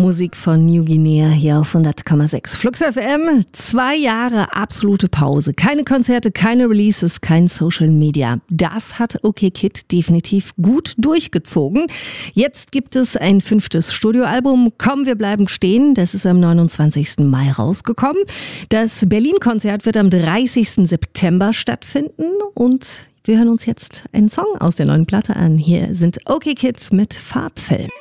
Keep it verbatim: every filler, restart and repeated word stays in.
Musik von New Guinea hier auf hundert Komma sechs. Flux F M, zwei Jahre absolute Pause. Keine Konzerte, keine Releases, kein Social Media. Das hat OK Kid definitiv gut durchgezogen. Jetzt gibt es ein fünftes Studioalbum. Komm, wir bleiben stehen. Das ist am neunundzwanzigsten Mai rausgekommen. Das Berlin-Konzert wird am dreißigsten September stattfinden und wir hören uns jetzt einen Song aus der neuen Platte an. Hier sind OK Kids mit Farbfilm.